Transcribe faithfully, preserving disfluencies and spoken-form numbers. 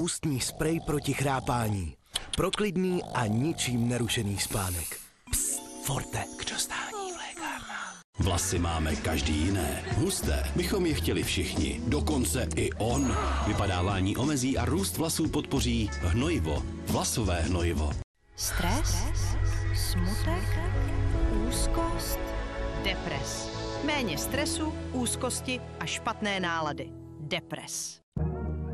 ústní sprej proti chrápání. Pro klidný a ničím nerušený spánek. Psst, Forte, k dostání v lékárnách. Vlasy máme každý jiné. Husté bychom je chtěli všichni. Dokonce i on. Vypadávání omezí a růst vlasů podpoří hnojivo. Vlasové hnojivo. Stres, smutek, úzkost, depres. Méně stresu, úzkosti a špatné nálady. Depres.